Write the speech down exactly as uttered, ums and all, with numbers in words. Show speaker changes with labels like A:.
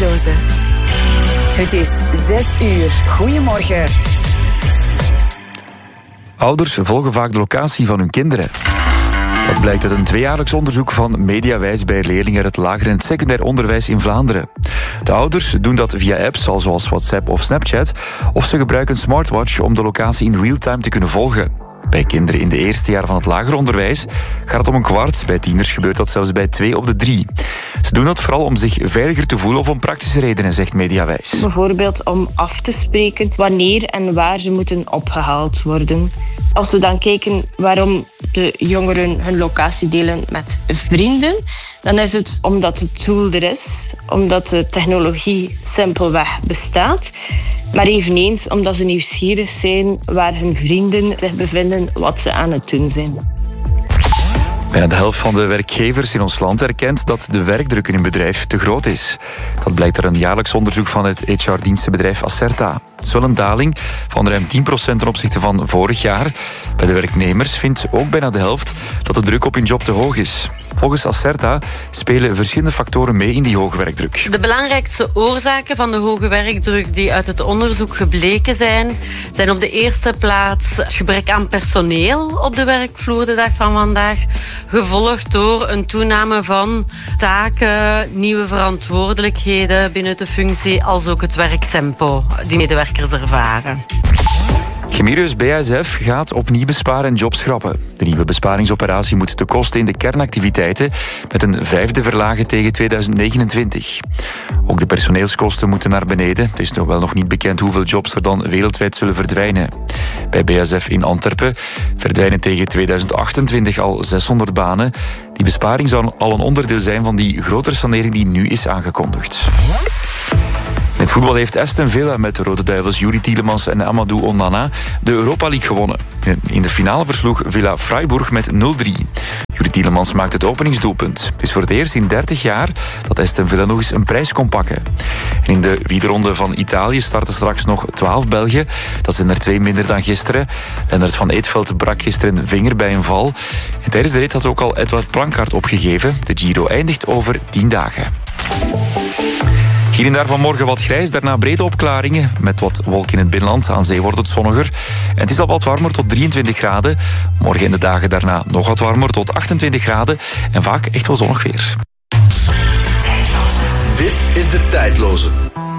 A: Tijdloze. Het is zes uur. Goedemorgen.
B: Ouders volgen vaak de locatie van hun kinderen. Dat blijkt uit een tweejaarlijks onderzoek van Mediawijs bij leerlingen uit het lager en het secundair onderwijs in Vlaanderen. De ouders doen dat via apps zoals WhatsApp of Snapchat, of ze gebruiken een smartwatch om de locatie in real-time te kunnen volgen. Bij kinderen in de eerste jaar van het lager onderwijs gaat het om een kwart. Bij tieners gebeurt dat zelfs bij twee op de drie. Ze doen dat vooral om zich veiliger te voelen of om praktische redenen, zegt Mediawijs.
C: Bijvoorbeeld om af te spreken wanneer en waar ze moeten opgehaald worden. Als we dan kijken waarom de jongeren hun locatie delen met vrienden, dan is het omdat het tool er is, omdat de technologie simpelweg bestaat, maar eveneens omdat ze nieuwsgierig zijn waar hun vrienden zich bevinden, wat ze aan het doen zijn.
B: Bijna de helft van de werkgevers in ons land erkent dat de werkdruk in een bedrijf te groot is. Dat blijkt uit een jaarlijks onderzoek van het H R-dienstenbedrijf Acerta. Het is wel een daling van ruim tien procent ten opzichte van vorig jaar. Bij de werknemers vindt ook bijna de helft dat de druk op hun job te hoog is. Volgens Acerta spelen verschillende factoren mee in die hoge werkdruk.
D: De belangrijkste oorzaken van de hoge werkdruk die uit het onderzoek gebleken zijn, zijn op de eerste plaats het gebrek aan personeel op de werkvloer de dag van vandaag, gevolgd door een toename van taken, nieuwe verantwoordelijkheden binnen de functie, als ook het werktempo die medewerkers ervaren.
B: Chemiereus B A S F gaat opnieuw besparen en jobs schrappen. De nieuwe besparingsoperatie moet de kosten in de kernactiviteiten met een vijfde verlagen tegen tweeduizend negenentwintig. Ook de personeelskosten moeten naar beneden. Het is nog wel nog niet bekend hoeveel jobs er dan wereldwijd zullen verdwijnen. Bij B A S F in Antwerpen verdwijnen tegen tweeduizend achtentwintig al zeshonderd banen. Die besparing zou al een onderdeel zijn van die grotere sanering die nu is aangekondigd. In het voetbal heeft Aston Villa met de Rode Duivels Yuri Tielemans en Amadou Onana de Europa League gewonnen. In de finale versloeg Villa Freiburg met nul drie. Yuri Tielemans maakt het openingsdoelpunt. Het is voor het eerst in dertig jaar dat Aston Villa nog eens een prijs kon pakken. En in de wielerronde van Italië starten straks nog twaalf Belgen. Dat zijn er twee minder dan gisteren. Lennart van Eetveld brak gisteren een vinger bij een val. En tijdens de rit had ook al Edward Planckaert opgegeven. De Giro eindigt over tien dagen. Hier en daar vanmorgen wat grijs, daarna brede opklaringen met wat wolk in het binnenland. Aan zee wordt het zonniger. En het is al wat warmer tot drieëntwintig graden. Morgen en de dagen daarna nog wat warmer tot achtentwintig graden. En vaak echt wel zonnig weer.
E: Dit is de Tijdloze.